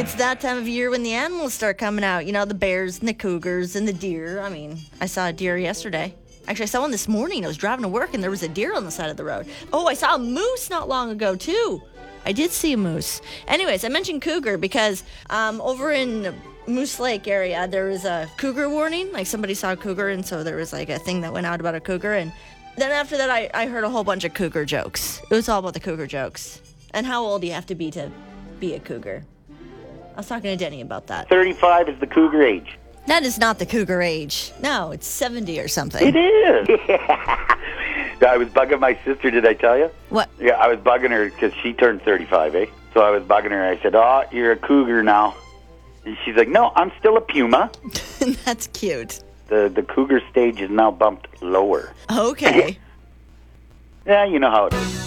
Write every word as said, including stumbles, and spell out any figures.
it's that time of year when the animals start coming out. You know, the bears and the cougars and the deer. I mean, I saw a deer yesterday. Actually, I saw one this morning. I was driving to work, and there was a deer on the side of the road. Oh, I saw a moose not long ago, too. I did see a moose. Anyways, I mentioned cougar because um, over in Moose Lake area, there was a cougar warning. Like, somebody saw a cougar, and so there was, like, a thing that went out about a cougar. And then after that, I, I heard a whole bunch of cougar jokes. It was all about the cougar jokes. And how old do you have to be to be a cougar? I was talking to Denny about that. thirty-five is the cougar age. That is not the cougar age. No, it's seventy or something. It is. I was bugging my sister, did I tell you? What? Yeah, I was bugging her because she turned thirty-five, eh? So I was bugging her. I said, oh, you're a cougar now. And she's like, no, I'm still a puma. That's cute. The the cougar stage is now bumped lower. Okay. Yeah, you know how it is.